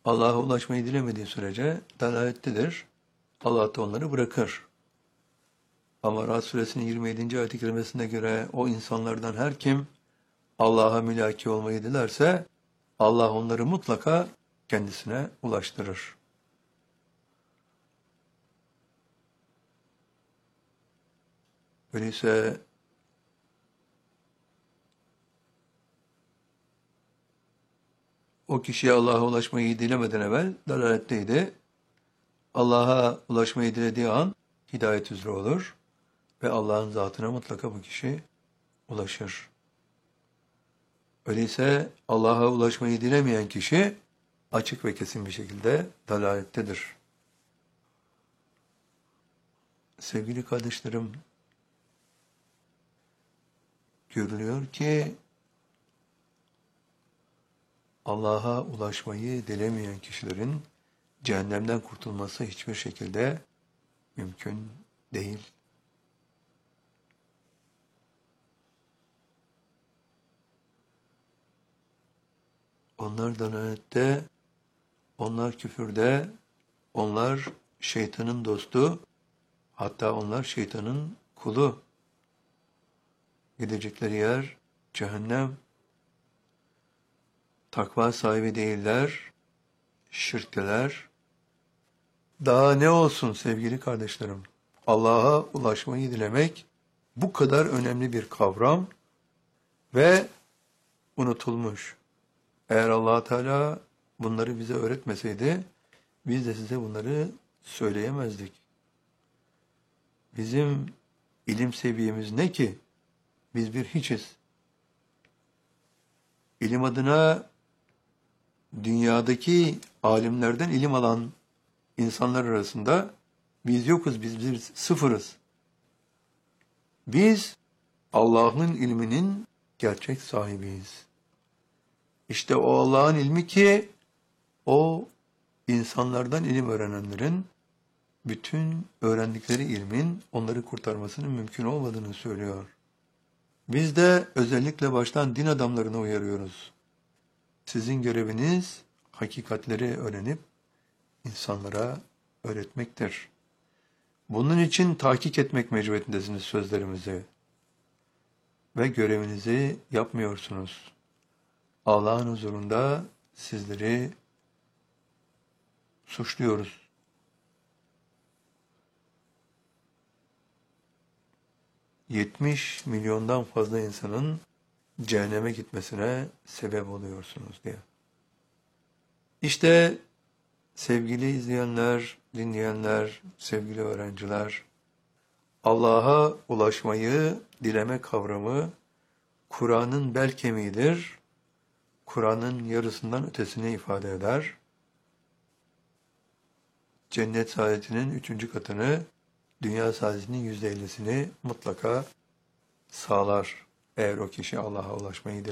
Allah'a ulaşmayı dilemediği sürece dalalettedir. Allah da onları bırakır. Ama Ra'd suresinin 27. ayet-i kerimesine göre o insanlardan her kim Allah'a mülaki olmayı dilerse Allah onları mutlaka kendisine ulaştırır. Öyleyse o kişiye Allah'a ulaşmayı dilemeden evvel dalaletteydi. Allah'a ulaşmayı dilediği an hidayet üzere olur ve Allah'ın zatına mutlaka bu kişi ulaşır. Öyleyse Allah'a ulaşmayı dilemeyen kişi açık ve kesin bir şekilde dalalettedir. Sevgili kardeşlerim, görülüyor ki Allah'a ulaşmayı dilemeyen kişilerin cehennemden kurtulması hiçbir şekilde mümkün değil. Onlar dalalette, onlar küfürde, onlar şeytanın dostu, hatta onlar şeytanın kulu. Gidecekleri yer cehennem. Takva sahibi değiller, şirkteler. Daha ne olsun sevgili kardeşlerim? Allah'a ulaşmayı dilemek bu kadar önemli bir kavram ve unutulmuş. Eğer Allah Teala bunları bize öğretmeseydi, biz de size bunları söyleyemezdik. Bizim ilim seviyemiz ne ki? Biz bir hiçiz. İlim adına dünyadaki alimlerden ilim alan insanlar arasında biz yokuz, biz sıfırız. Biz Allah'ın ilminin gerçek sahibiyiz. İşte o Allah'ın ilmi ki o insanlardan ilim öğrenenlerin bütün öğrendikleri ilmin onları kurtarmasının mümkün olmadığını söylüyor. Biz de özellikle baştan din adamlarına uyarıyoruz. Sizin göreviniz hakikatleri öğrenip insanlara öğretmektir. Bunun için tahkik etmek mecburiyetindesiniz sözlerimizi ve görevinizi yapmıyorsunuz. Allah'ın huzurunda sizleri suçluyoruz. ...70 milyondan fazla insanın cehenneme gitmesine sebep oluyorsunuz diye. İşte sevgili izleyenler, dinleyenler, sevgili öğrenciler, Allah'a ulaşmayı dileme kavramı Kur'an'ın bel kemiğidir. Kur'an'ın yarısından ötesini ifade eder. Cennet saadetinin 3. katını, dünya saadetinin %50'sini mutlaka sağlar. Eğer o kişi Allah'a ulaşmayı